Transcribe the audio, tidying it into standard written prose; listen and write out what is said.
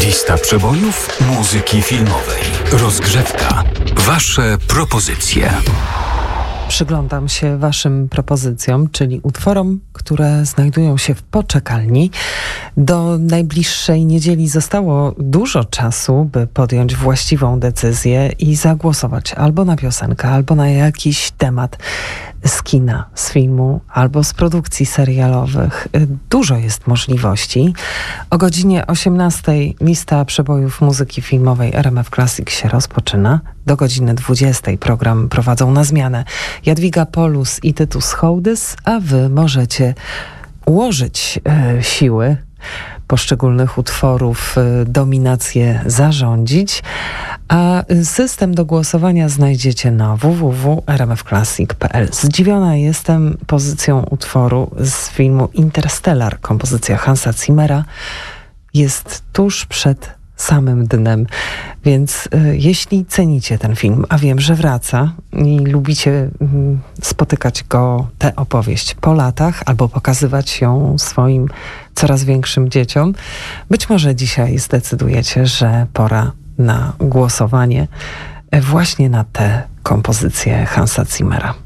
Lista przebojów muzyki filmowej. Rozgrzewka. Wasze propozycje. Przyglądam się waszym propozycjom, czyli utworom, które znajdują się w poczekalni. Do najbliższej niedzieli zostało dużo czasu, by podjąć właściwą decyzję i zagłosować albo na piosenkę, albo na jakiś temat z kina, z filmu, albo z produkcji serialowych. Dużo jest możliwości. O godzinie 18:00 lista przebojów muzyki filmowej RMF Classic się rozpoczyna. Do godziny 20:00 program prowadzą na zmianę Jadwiga Polus i Tytus Hołdys, a wy możecie ułożyć siły poszczególnych utworów, dominację zarządzić, a system do głosowania znajdziecie na www.rmfclassic.pl. Zdziwiona jestem pozycją utworu z filmu Interstellar. Kompozycja Hansa Zimmera jest tuż przed samym dnem, więc jeśli cenicie ten film, a wiem, że wraca i lubicie spotykać go, tę opowieść po latach, albo pokazywać ją swoim coraz większym dzieciom, być może dzisiaj zdecydujecie, że pora na głosowanie właśnie na tę kompozycję Hansa Zimmera.